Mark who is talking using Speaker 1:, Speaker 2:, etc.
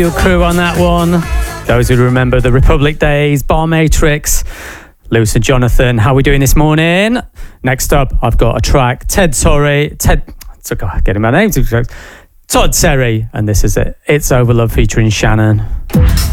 Speaker 1: Your crew on that one. Those who remember the Republic days, Bar Matrix, Lewis and Jonathan. How are we doing this morning? Next up, I've got a track. Todd Terry, and this is it. It's Over Love featuring Shannon.